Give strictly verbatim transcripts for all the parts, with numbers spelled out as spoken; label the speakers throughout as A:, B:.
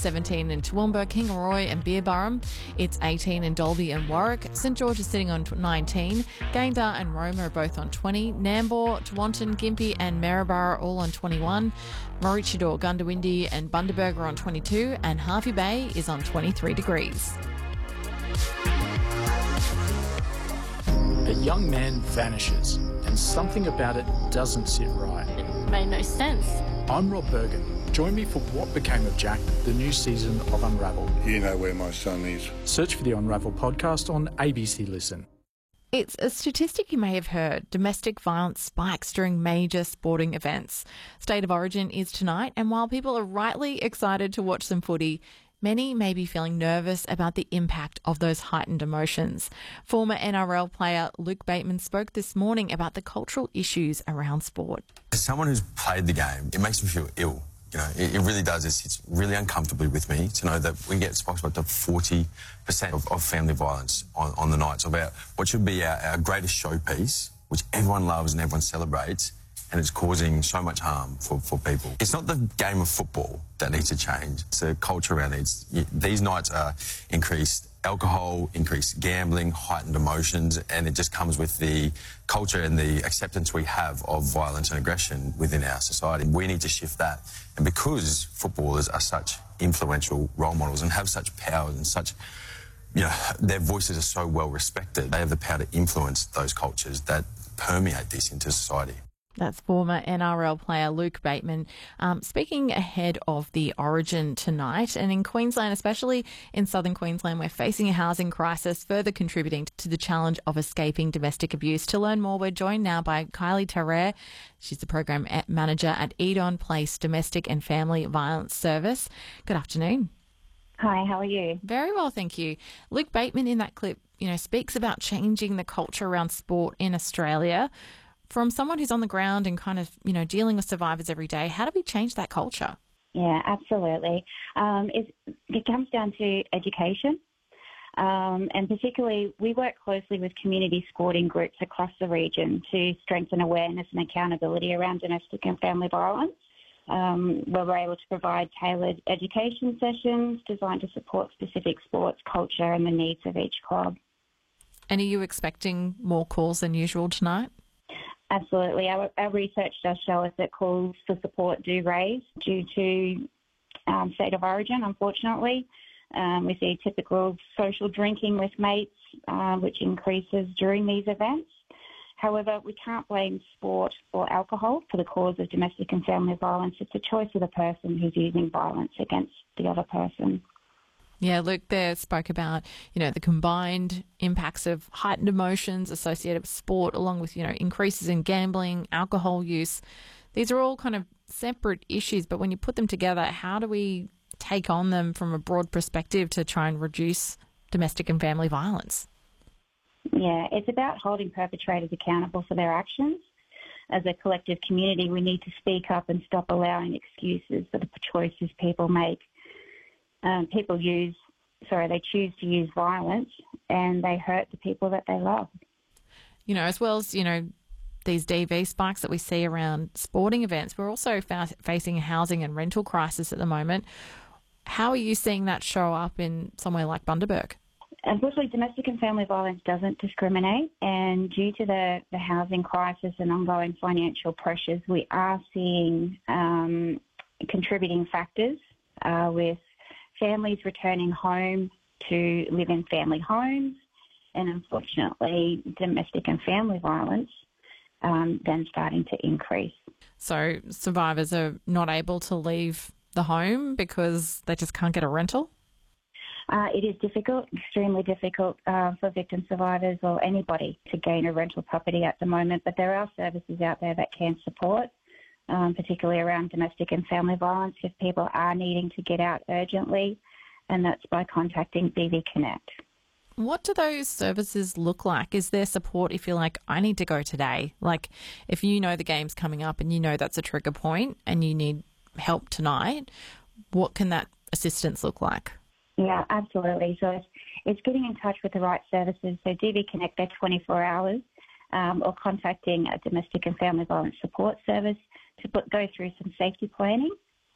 A: It's seventeen in Toowoomba, Kingaroy and Beerburrum. It's eighteen in Dalby and Warwick. St George is sitting on nineteen. Gayndah and Roma are both on twenty. Nambour, Tewantin, Gympie and Maryborough are all on twenty-one. Maroochydore, Gundawindi and Bundaberg are on twenty-two. And Hervey Bay is on twenty-three degrees.
B: A young man vanishes and something about it doesn't sit right.
C: It made no sense.
B: I'm Rob Bergen. Join me for What Became of Jack, the new season of Unravel.
D: You know where my son is.
B: Search for the Unravel podcast on A B C Listen.
A: It's a statistic you may have heard. Domestic violence spikes during major sporting events. State of Origin is tonight, and while people are rightly excited to watch some footy, many may be feeling nervous about the impact of those heightened emotions. Former N R L player Luke Bateman spoke this morning about the cultural issues around sport.
E: As someone who's played the game, it makes me feel ill. You know, it, it really does. It's, it's really uncomfortably with me to know that we get exposed up to forty percent of, of family violence on, on the nights of our, what should be our, our greatest showpiece, which everyone loves and everyone celebrates, and it's causing so much harm for, for people. It's not the game of football that needs to change. It's the culture around it. It's, these nights are increased alcohol, increased gambling, heightened emotions, and it just comes with the culture and the acceptance we have of violence and aggression within our society. We need to shift that. And because footballers are such influential role models and have such power and such, you know, their voices are so well respected, they have the power to influence those cultures that permeate this into society.
A: That's former N R L player Luke Bateman um, speaking ahead of the Origin tonight. And in Queensland, especially in southern Queensland, we're facing a housing crisis, further contributing to the challenge of escaping domestic abuse. To learn more, we're joined now by Kylie Terrere. She's the program manager at Edon Place Domestic and Family Violence Service. Good afternoon.
F: Hi, how are you?
A: Very well, thank you. Luke Bateman in that clip, you know, speaks about changing the culture around sport in Australia. From someone who's on the ground and kind of, you know, dealing with survivors every day, how do we change that culture?
F: Yeah, absolutely. Um, it, it comes down to education. Um, and particularly, we work closely with community sporting groups across the region to strengthen awareness and accountability around domestic and family violence, um, where we're able to provide tailored education sessions designed to support specific sports, culture and the needs of each club.
A: And are you expecting more calls than usual tonight?
F: Absolutely. Our, our research does show us that calls for support do raise due to um, state of origin, unfortunately. Um, we see typical social drinking with mates, uh, which increases during these events. However, we can't blame sport or alcohol for the cause of domestic and family violence. It's a choice of the person who's using violence against the other person.
A: Yeah, Luke there spoke about, you know, the combined impacts of heightened emotions associated with sport, along with, you know, increases in gambling, alcohol use. These are all kind of separate issues, but when you put them together, how do we take on them from a broad perspective to try and reduce domestic and family violence?
F: Yeah, it's about holding perpetrators accountable for their actions. As a collective community, we need to speak up and stop allowing excuses for the choices people make. Um, people use, sorry, they choose to use violence and they hurt the people that they love.
A: You know, as well as, you know, these D V spikes that we see around sporting events, we're also fa- facing a housing and rental crisis at the moment. How are you seeing that show up in somewhere like Bundaberg?
F: Unfortunately, domestic and family violence doesn't discriminate, and due to the, the housing crisis and ongoing financial pressures, we are seeing um, contributing factors uh, with families returning home to live in family homes, and unfortunately, domestic and family violence um, then starting to increase.
A: So survivors are not able to leave the home because they just can't get a rental?
F: Uh, it is difficult, extremely difficult uh, for victim survivors or anybody to gain a rental property at the moment, but there are services out there that can support. Um, particularly around domestic and family violence, if people are needing to get out urgently, and that's by contacting D V Connect.
A: What do those services look like? Is there support if you're like, I need to go today? Like, if you know the game's coming up and you know that's a trigger point and you need help tonight, what can that assistance look like?
F: Yeah, absolutely. So it's, it's getting in touch with the right services. So D V Connect, they're twenty-four hours, um, or contacting a domestic and family violence support service to put, go through some safety planning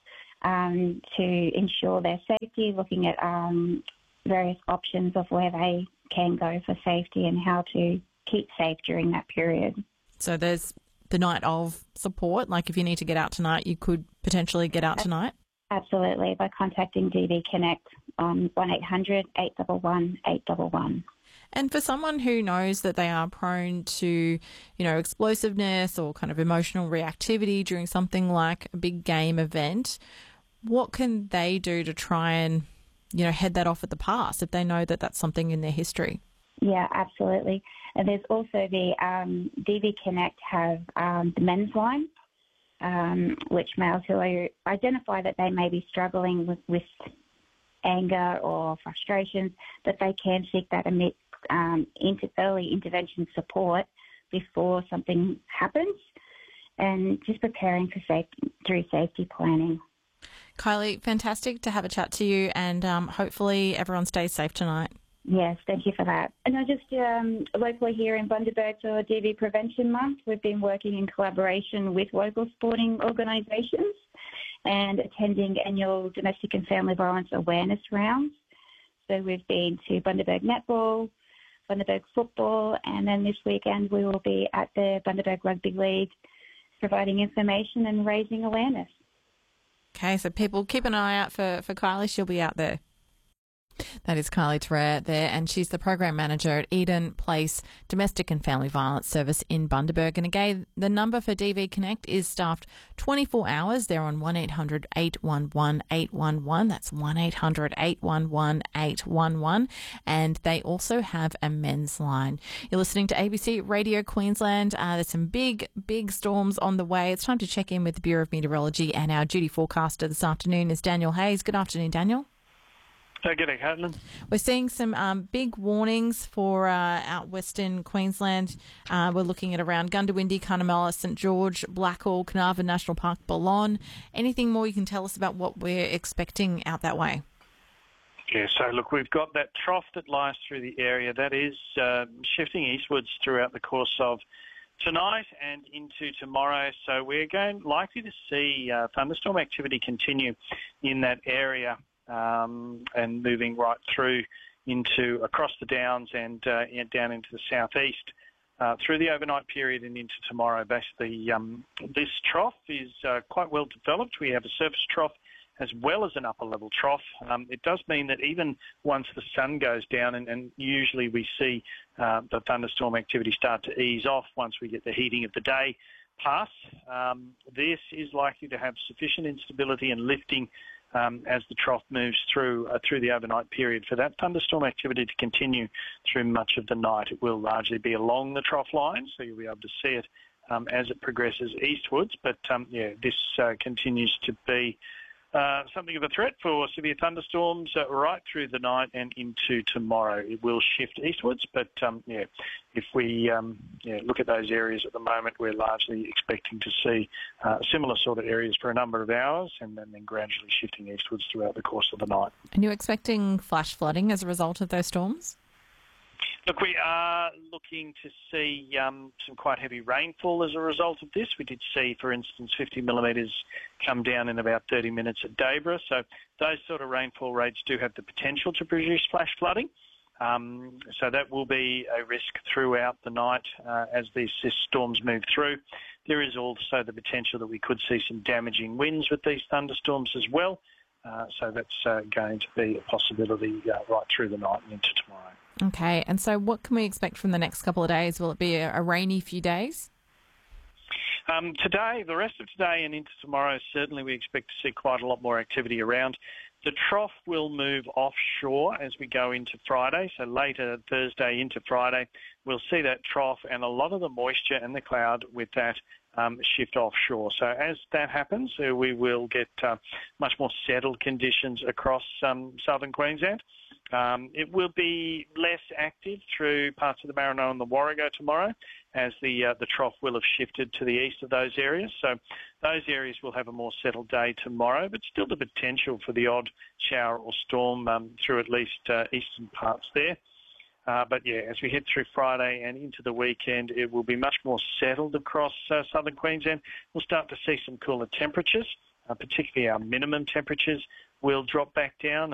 F: um, to ensure their safety, looking at um, various options of where they can go for safety and how to keep safe during that period.
A: So there's the night of support, like if you need to get out tonight, you could potentially get out tonight?
F: Absolutely, by contacting D V Connect on one eight hundred eight one one eight one one.
A: And for someone who knows that they are prone to, you know, explosiveness or kind of emotional reactivity during something like a big game event, what can they do to try and, you know, head that off at the pass if they know that that's something in their history?
F: Yeah, absolutely. And there's also the um, D V Connect have um, the men's line, um, which males who identify that they may be struggling with, with anger or frustrations, that they can seek that immediate Um, into early intervention support before something happens, and just preparing for safety through safety planning.
A: Kylie, fantastic to have a chat to you, and um, hopefully everyone stays safe tonight.
F: Yes, thank you for that. And I just um, locally here in Bundaberg for D V Prevention Month, we've been working in collaboration with local sporting organisations and attending annual domestic and family violence awareness rounds. So we've been to Bundaberg Netball, Bundaberg Football, and then this weekend we will be at the Bundaberg Rugby League providing information and raising awareness.
A: Okay, so people keep an eye out for, for Kylie. She'll be out there. That is Kylie Terrere there, and she's the Program Manager at Eden Place Domestic and Family Violence Service in Bundaberg. And again, the number for D V Connect is staffed twenty-four hours. They're on one eight hundred eight one one eight one one. That's one eight hundred eight one one eight one one. And they also have a men's line. You're listening to A B C Radio Queensland. Uh, there's some big, big storms on the way. It's time to check in with the Bureau of Meteorology, and our duty forecaster this afternoon is Daniel Hayes. Good afternoon, Daniel.
C: Oh, g'day, Caitlin.
A: We're seeing some um, big warnings for uh, out western Queensland. Uh, we're looking at around Gundawindi, Cunnamulla, St George, Blackall, Carnarvon National Park, Balonne. Anything more you can tell us about what we're expecting out that way?
C: Yeah, so look, we've got that trough that lies through the area. That is uh, shifting eastwards throughout the course of tonight and into tomorrow. So we're going likely to see uh, thunderstorm activity continue in that area. Um, and moving right through into across the downs and, uh, and down into the southeast uh, through the overnight period and into tomorrow. Basically, um, this trough is uh, quite well developed. We have a surface trough as well as an upper level trough. Um, it does mean that even once the sun goes down, and, and usually we see uh, the thunderstorm activity start to ease off once we get the heating of the day pass, um, this is likely to have sufficient instability and lifting Um, as the trough moves through uh, through the overnight period. For that thunderstorm activity to continue through much of the night, it will largely be along the trough line, so you'll be able to see it um, as it progresses eastwards. But um, yeah, this uh, continues to be uh, something of a threat for severe thunderstorms uh, right through the night and into tomorrow. It will shift eastwards, but um, yeah, if we um, yeah, look at those areas at the moment, we're largely expecting to see uh, similar sort of areas for a number of hours and then, then gradually shifting eastwards throughout the course of the night.
A: And you're expecting flash flooding as a result of those storms?
C: Look, we are looking to see um, some quite heavy rainfall as a result of this. We did see, for instance, fifty millimetres come down in about thirty minutes at Dayborough. So those sort of rainfall rates do have the potential to produce flash flooding. Um, so that will be a risk throughout the night uh, as these storms move through. There is also the potential that we could see some damaging winds with these thunderstorms as well. Uh, so that's uh, going to be a possibility uh, right through the night and into tomorrow.
A: Okay, and so what can we expect from the next couple of days? Will it be a, a rainy few days?
C: Um, today, the rest of today and into tomorrow, certainly we expect to see quite a lot more activity around. The trough will move offshore as we go into Friday, so later Thursday into Friday, we'll see that trough and a lot of the moisture and the cloud with that um, shift offshore. So as that happens, uh, we will get uh, much more settled conditions across um, southern Queensland. Um, it will be less active through parts of the Maranoa and the Warrego tomorrow as the uh, the trough will have shifted to the east of those areas. So those areas will have a more settled day tomorrow, but still the potential for the odd shower or storm um, through at least uh, eastern parts there. Uh, but yeah, as we head through Friday and into the weekend, it will be much more settled across uh, southern Queensland. We'll start to see some cooler temperatures. uh, particularly our minimum temperatures, will drop back down.